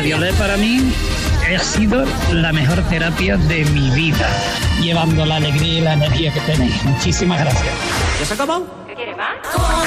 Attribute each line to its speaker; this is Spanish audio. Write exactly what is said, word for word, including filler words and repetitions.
Speaker 1: Radiolet para mí ha sido la mejor terapia de mi vida, llevando la alegría y la energía que tenéis. Muchísimas gracias.
Speaker 2: ¿Ya se ha acabado?
Speaker 3: ¿Qué quiere más?